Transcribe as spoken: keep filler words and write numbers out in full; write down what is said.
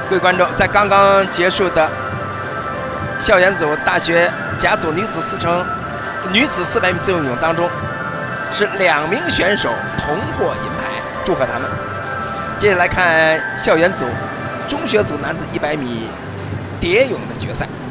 各位观众，在刚刚结束的校园组大学甲组女子四乘女子四百米自由泳当中，是两名选手同获银牌，祝贺他们。接下来看校园组中学组男子一百米蝶泳的决赛。